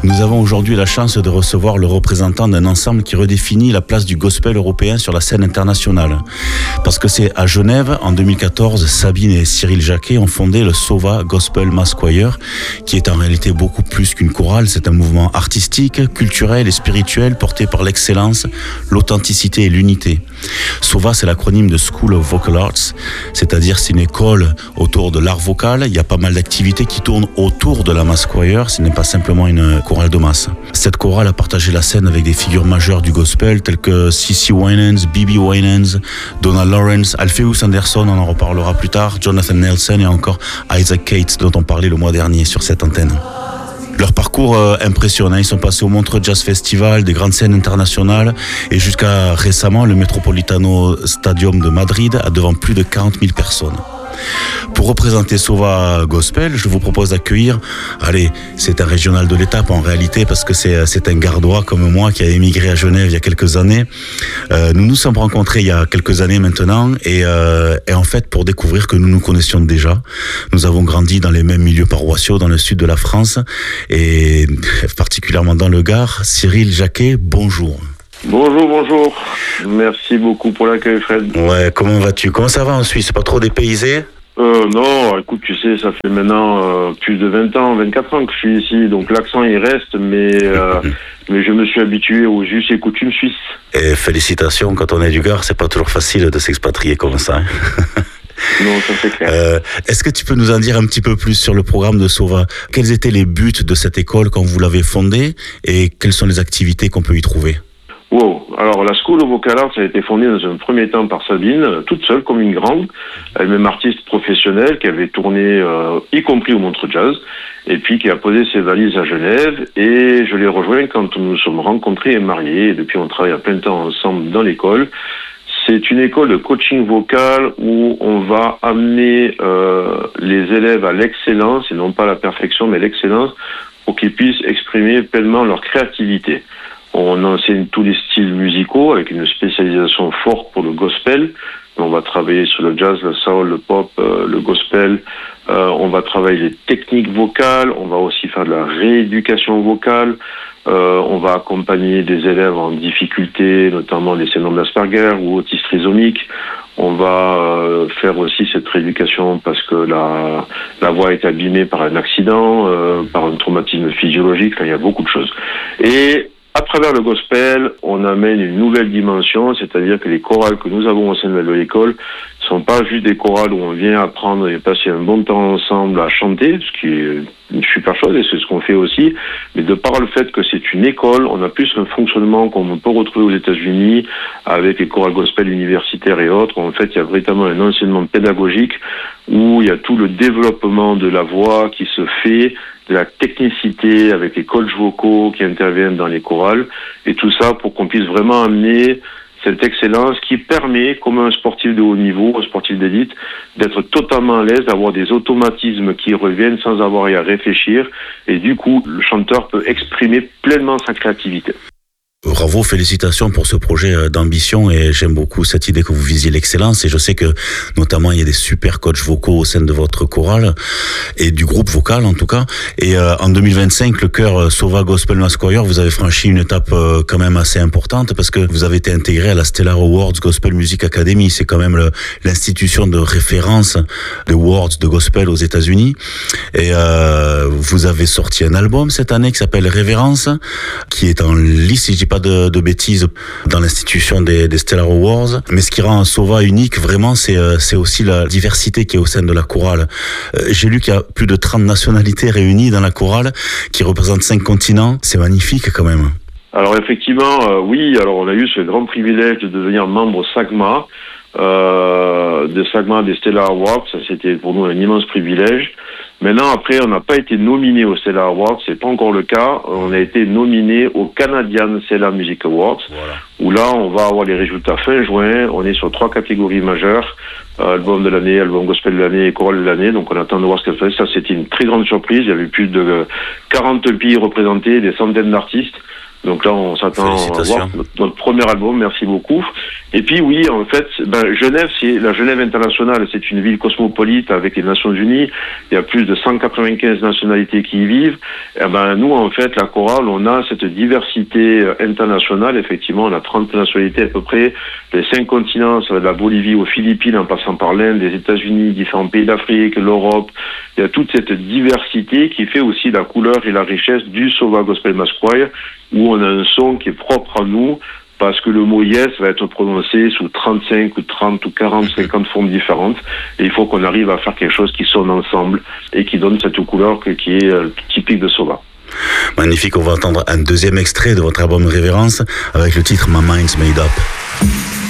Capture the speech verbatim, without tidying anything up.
Nous avons aujourd'hui la chance de recevoir le représentant d'un ensemble qui redéfinit la place du gospel européen sur la scène internationale. Parce que c'est à Genève, en deux mille quatorze, Sabine et Cyril Jacquet ont fondé le Sova Gospel Mass Choir, qui est en réalité beaucoup plus qu'une chorale. C'est un mouvement artistique, culturel et spirituel porté par l'excellence, l'authenticité et l'unité. Sova, c'est l'acronyme de School of Vocal Arts, c'est-à-dire c'est une école autour de l'art vocal. Il y a pas mal d'activités qui tournent autour de la Mass Choir. Ce n'est pas simplement une chorale de masse. Cette chorale a partagé la scène avec des figures majeures du gospel telles que C C Winans, B B Winans, Donald Lawrence, Alpheus Anderson, on en reparlera plus tard, Jonathan Nelson et encore Isaac Cates dont on parlait le mois dernier sur cette antenne. Leur parcours euh, impressionnant, ils sont passés au Montreux Jazz Festival, des grandes scènes internationales et jusqu'à récemment le Metropolitano Stadium de Madrid à devant plus de quarante mille personnes. Pour représenter Sova Gospel, je vous propose d'accueillir, allez, c'est un régional de l'étape en réalité parce que c'est, c'est un Gardois comme moi qui a émigré à Genève il y a quelques années. Euh, nous nous sommes rencontrés il y a quelques années maintenant et, euh, et en fait pour découvrir que nous nous connaissions déjà. Nous avons grandi dans les mêmes milieux paroissiaux dans le sud de la France et particulièrement dans le Gard. Cyril Jacquet, bonjour. Bonjour, bonjour. Merci beaucoup pour l'accueil, Fred. Ouais, comment vas-tu? Comment ça va en Suisse? Pas trop dépaysé? Euh, non, écoute, tu sais, ça fait maintenant euh, plus de vingt ans, vingt-quatre ans que je suis ici, donc l'accent il reste, mais, euh, mais je me suis habitué aux us et coutumes suisses. Et félicitations, quand on est du Gard, c'est pas toujours facile de s'expatrier comme ça. Hein. Non, ça c'est clair. Euh, est-ce que tu peux nous en dire un petit peu plus sur le programme de Sova? Quels étaient les buts de cette école quand vous l'avez fondée et quelles sont les activités qu'on peut y trouver? Wow. Alors, la School of Vocal Arts a été fondée dans un premier temps par Sabine, toute seule, comme une grande, elle-même artiste professionnelle qui avait tourné, euh, y compris au Montreux Jazz, et puis qui a posé ses valises à Genève, et je l'ai rejoint quand nous nous sommes rencontrés et mariés, et depuis on travaille à plein temps ensemble dans l'école. C'est une école de coaching vocal où on va amener euh, les élèves à l'excellence, et non pas la perfection, mais l'excellence, pour qu'ils puissent exprimer pleinement leur créativité. On enseigne tous les styles musicaux avec une spécialisation forte pour le gospel. On va travailler sur le jazz, le soul, le pop, euh, le gospel. Euh, on va travailler les techniques vocales. On va aussi faire de la rééducation vocale. Euh, on va accompagner des élèves en difficulté, notamment des syndromes d'Asperger ou autistes trisomiques. On va euh, faire aussi cette rééducation parce que la, la voix est abîmée par un accident, euh, par un traumatisme physiologique. Là, il y a beaucoup de choses. Et à travers le gospel, on amène une nouvelle dimension, c'est-à-dire que les chorales que nous avons au sein de l'école ne sont pas juste des chorales où on vient apprendre et passer un bon temps ensemble à chanter, ce qui est une super chose et c'est ce qu'on fait aussi, mais de par le fait que c'est une école, on a plus un fonctionnement qu'on peut retrouver aux États-Unis avec les chorales gospel universitaires et autres. En fait, il y a véritablement un enseignement pédagogique où il y a tout le développement de la voix qui se fait, de la technicité avec les coachs vocaux qui interviennent dans les chorales et tout ça pour qu'on puisse vraiment amener cette excellence qui permet, comme un sportif de haut niveau, un sportif d'élite, d'être totalement à l'aise, d'avoir des automatismes qui reviennent sans avoir à réfléchir et du coup, le chanteur peut exprimer pleinement sa créativité. Bravo, félicitations pour ce projet d'ambition et j'aime beaucoup cette idée que vous visiez l'excellence et je sais que notamment il y a des super coachs vocaux au sein de votre chorale et du groupe vocal en tout cas et euh, en deux mille vingt-cinq le chœur Sova Gospel Mass Choir vous avez franchi une étape euh, quand même assez importante parce que vous avez été intégré à la Stellar Awards Gospel Music Academy, c'est quand même le, l'institution de référence des awards de gospel aux États-Unis et euh, vous avez sorti un album cette année qui s'appelle Révérence qui est en lice si je dis pas de, de bêtises dans l'institution des, des Stellar Awards. Mais ce qui rend Sova unique, vraiment, c'est, c'est aussi la diversité qui est au sein de la chorale. Euh, j'ai lu qu'il y a plus de trente nationalités réunies dans la chorale, qui représentent cinq continents. C'est magnifique quand même. Alors effectivement, euh, oui, alors on a eu ce grand privilège de devenir membre SAGMA, euh, de SAGMA des Stellar Awards. Ça, c'était pour nous un immense privilège. Maintenant, après, on n'a pas été nominé aux Stellar Awards, c'est pas encore le cas. On a été nominé aux Canadian Stellar Music Awards, voilà. Où là, on va avoir les résultats fin juin. On est sur trois catégories majeures, euh, album de l'année, album gospel de l'année et chorale de l'année. Donc, on attend de voir ce qu'elle fait. Ça, c'était une très grande surprise. Il y avait plus de quarante pays représentés, des centaines d'artistes. Donc là, on s'attend à voir notre, notre premier album. Merci beaucoup. Et puis oui, en fait, ben, Genève, c'est la Genève internationale. C'est une ville cosmopolite avec les Nations Unies. Il y a plus de cent quatre-vingt-quinze nationalités qui y vivent. Et ben nous, en fait, la chorale, on a cette diversité internationale. Effectivement, on a trente nationalités à peu près. Les cinq continents, ça va de la Bolivie aux Philippines, en passant par l'Inde, les États-Unis, différents pays d'Afrique, l'Europe. Il y a toute cette diversité qui fait aussi la couleur et la richesse du Sova Gospel Mass Choir, où on a un son qui est propre à nous, parce que le mot yes va être prononcé sous trente-cinq ou trente ou quarante, cinquante formes différentes. Et il faut qu'on arrive à faire quelque chose qui sonne ensemble et qui donne cette couleur qui est typique de Sova. Magnifique, on va entendre un deuxième extrait de votre album Révérence avec le titre My Mind's Made Up.